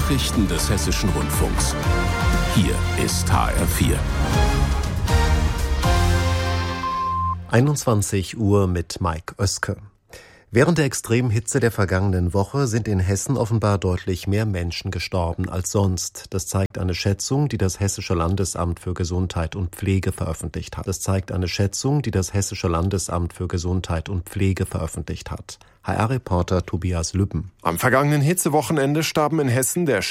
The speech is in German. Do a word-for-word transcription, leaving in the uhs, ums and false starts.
Nachrichten des Hessischen Rundfunks. Hier ist H R vier. einundzwanzig Uhr mit Mike Oeske. Während der extremen Hitze der vergangenen Woche sind in Hessen offenbar deutlich mehr Menschen gestorben als sonst. Das zeigt eine Schätzung, die das Hessische Landesamt für Gesundheit und Pflege veröffentlicht hat. Das zeigt eine Schätzung, die das Hessische Landesamt für Gesundheit und Pflege veröffentlicht hat. H R-Reporter Tobias Lübben. Am vergangenen Hitzewochenende starben in Hessen der